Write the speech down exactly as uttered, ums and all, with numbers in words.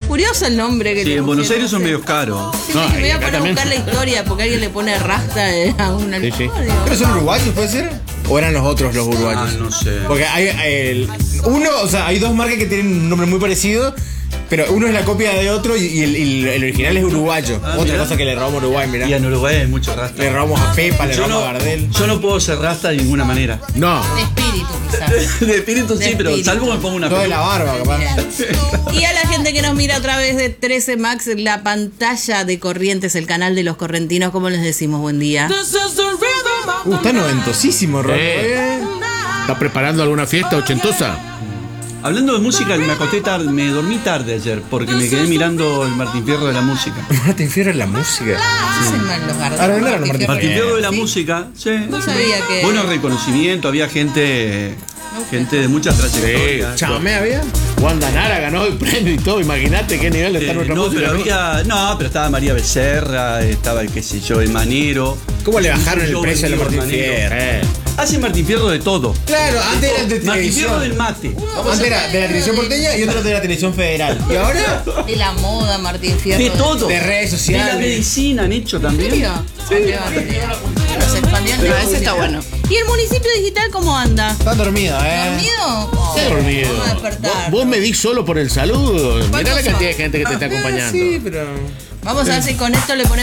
curioso el nombre que Sí, le en Buenos pusieron, Aires son no sé. medios caros. Sí, No, sí, me voy y a acá poner a también. buscar la historia porque alguien le pone rasta eh, a una Sí, sí. ¿Pero son uruguayos, puede ser? ¿O eran los otros los uruguayos? Ah, no sé. Porque hay, hay el- uno, o sea, hay dos marcas que tienen un nombre muy parecido, pero uno es la copia de otro y, y el, y el original es uruguayo. Ah, Otra mirá. cosa que le robamos a Uruguay, mirá. Y en Uruguay hay mucho rasta. Le robamos a Pepa, le Yo robamos no, a Gardel. yo no puedo ser rasta de ninguna manera. No. De espíritu, quizás. De espíritu De sí, pero espíritu. salvo me pongo una Todo de la peluca. barba, capaz. Y a la gente que nos mira a través de trece Max, la pantalla de Corrientes, el canal de los correntinos, ¿cómo les decimos buen día? Uh, está noventosísimo, Ron. Eh. ¿Estás preparando alguna fiesta ochentosa? Hablando de música, me acosté tarde, me dormí tarde ayer porque me quedé mirando el Martín Fierro de la música. Martín Fierro en la música. Hacen mal los Gardel. Ahora, ¿dónde eran los Martín Martín Fierro de la ¿Sí? música, sí. No sabía que... Bueno, reconocimiento, había gente, gente de muchas trayectorias. ¿Chamamé había? Wanda Nara ganó el premio y todo. Imagínate qué nivel está Eh, nuestra no, música. pero había, no, pero estaba María Becerra, estaba el qué sé yo, el Manero. ¿Cómo le bajaron el Yo precio a la vendido Martín Manero. Fierro? Eh. Hace Martín Fierro de todo. Claro, antes era de Martín televisión. Fierro del mate. Antes era de la televisión porteña y otro de la televisión federal. Y ahora, De la moda, Martín Fierro. De todo. de redes De sociales. la medicina han hecho ¿En también. serio? Bueno, se expandió el Pero negocio. ese está bueno. ¿Y el municipio digital cómo anda? Está dormido, eh. ¿Dormido? Oh, Qué dormido. Vamos a despertar. Vos, vos medís solo por el saludo. Mirá la ¿Cuántos cantidad de son? gente que te está Ah, acompañando. sí, pero. Vamos a ver si con esto le ponemos